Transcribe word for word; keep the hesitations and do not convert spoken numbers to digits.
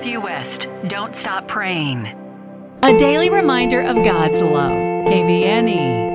Matthew West, Don't Stop Praying. A daily reminder of God's love. K V N E.